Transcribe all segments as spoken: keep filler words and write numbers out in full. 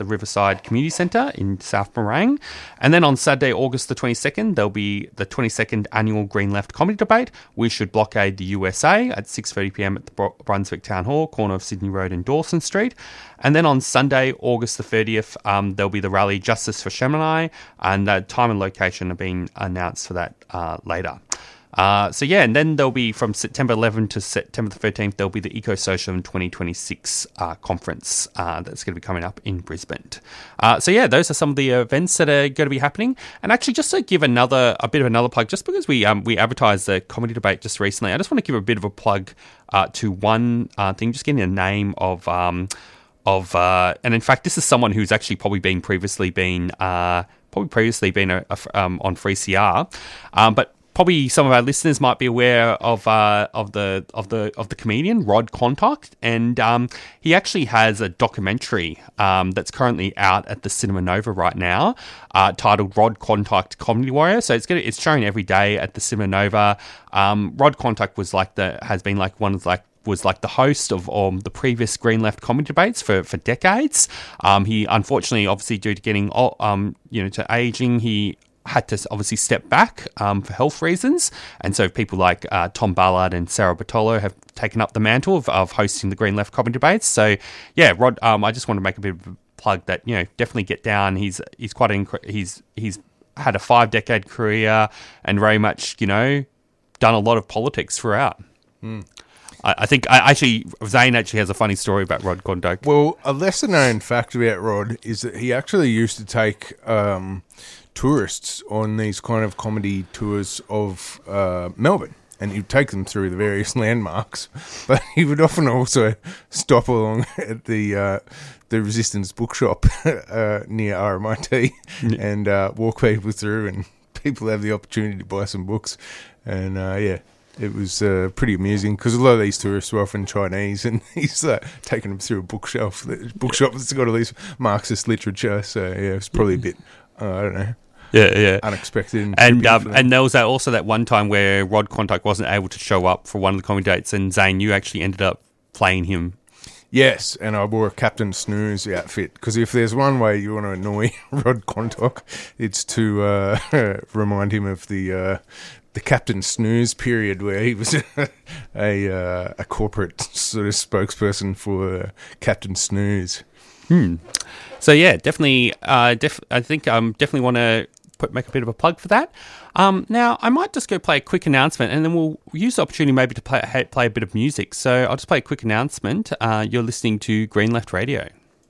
the Riverside Community Centre in South Morang. And then on Saturday, August the twenty-second, there'll be the twenty-second Annual Green Left Comedy Debate. We should blockade the U S A at six thirty p m at the Brunswick Town Hall, corner of Sydney Road and Dawson Street. And then on Sunday, August the thirtieth, um, there'll be the rally Justice for Chamonix, and the time and location are being announced for that uh, later. Uh, so yeah, and then there'll be from September eleventh to September the thirteenth, there'll be the Ecosocialism twenty twenty-six uh, conference uh, that's going to be coming up in Brisbane. Uh, so yeah, those are some of the events that are going to be happening. And actually, just to give another a bit of another plug, just because we um, we advertised the comedy debate just recently, I just want to give a bit of a plug uh, to one uh, thing, just getting a name of um, of uh, and in fact, this is someone who's actually probably been previously been uh, probably previously been a, a, um, on three C R, um, but. Probably some of our listeners might be aware of uh, of the of the of the comedian Rod Contact, and um, he actually has a documentary um, that's currently out at the Cinema Nova right now, uh, titled Rod Contact Comedy Warrior. So it's gonna, it's showing every day at the Cinema Nova. Um, Rod Contact was like the has been like one of like. was like the host of um, the previous Green Left comedy debates for, for decades. Um, he unfortunately, obviously due to getting um, you know to aging, he had to obviously step back um, for health reasons. And so people like uh, Tom Ballard and Sarah Bartolo have taken up the mantle of, of hosting the Green Left comedy debates. So yeah, Rod, um, I just want to make a bit of a plug that, you know, definitely get down. He's he's quite inc- he's he's had a five decade career and very much, you know, done a lot of politics throughout. Mm. I, I think I actually Zane actually has a funny story about Rod Contact. Well, a lesser known fact about Rod is that he actually used to take um, tourists on these kind of comedy tours of uh, Melbourne, and he'd take them through the various landmarks, but he would often also stop along at the uh, the Resistance bookshop uh, near R M I T and uh, walk people through, and people have the opportunity to buy some books. And uh, yeah, it was uh, pretty amusing because a lot of these tourists were often Chinese, and he's uh, taking them through a bookshelf, bookshop that's got all these Marxist literature. So yeah, it's probably a bit, uh, I don't know. Yeah, yeah, unexpected, and and um, and there was that, also that one time where Rod Contact wasn't able to show up for one of the comedy dates, and Zane, you actually ended up playing him. Yes, and I wore a Captain Snooze outfit because if there's one way you want to annoy Rod Contact, it's to uh, remind him of the uh, the Captain Snooze period where he was a a, uh, a corporate sort of spokesperson for uh, Captain Snooze. Hmm. So yeah, definitely. Uh, def- I think um definitely want to. Put, make a bit of a plug for that. Um, now, I might just go play a quick announcement, and then we'll use the opportunity maybe to play, play a bit of music. So I'll just play a quick announcement. Uh, you're listening to Green Left Radio.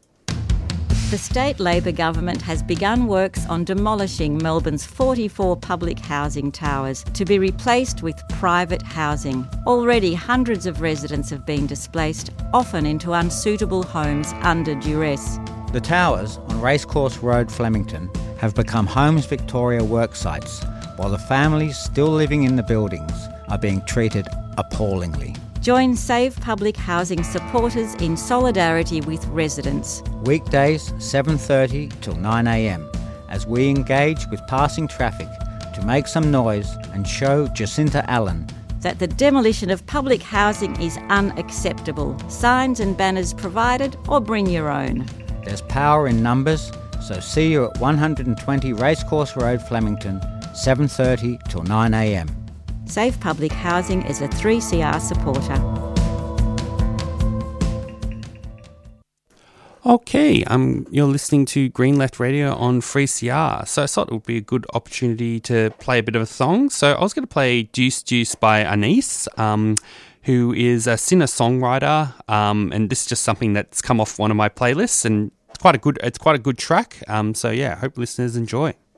The state Labor government has begun works on demolishing Melbourne's forty-four public housing towers to be replaced with private housing. Already hundreds of residents have been displaced, often into unsuitable homes under duress. The towers on Racecourse Road, Flemington, have become Homes Victoria work sites, while the families still living in the buildings are being treated appallingly. Join Save Public Housing supporters in solidarity with residents. Weekdays seven thirty till nine a m as we engage with passing traffic to make some noise and show Jacinta Allen that the demolition of public housing is unacceptable. Signs and banners provided, or bring your own. There's power in numbers, so see you at one twenty Racecourse Road, Flemington, seven thirty till nine a m. Save Public Housing is a three C R supporter. Okay, um, you're listening to Green Left Radio on three C R. So I thought it would be a good opportunity to play a bit of a song. So I was going to play Deuce Deuce by Anise, um, who is a singer-songwriter, um, and this is just something that's come off one of my playlists, and it's quite a good, it's quite a good track. Um, so yeah, I hope listeners enjoy.